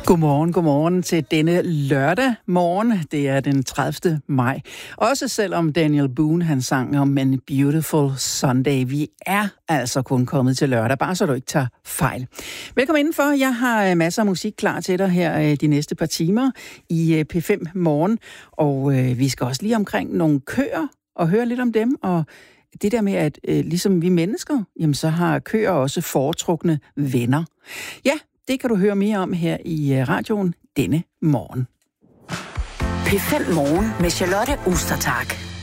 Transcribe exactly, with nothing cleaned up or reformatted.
Godmorgen, godmorgen til denne lørdag morgen. Det er den tredivte maj. Også selvom Daniel Boone han sang om en beautiful Sunday. Vi er altså kun kommet til lørdag, bare så du ikke tager fejl. Velkommen indenfor. Jeg har masser af musik klar til dig her de næste par timer i P fem Morgen. Og øh, vi skal også lige omkring nogle køer og høre lidt om dem. Og det der med, at øh, ligesom vi mennesker, jamen så har køer også foretrukne venner. Ja, det kan du høre mere om her i radioen denne morgen. P fem Morgen med Charlotte Ostertag.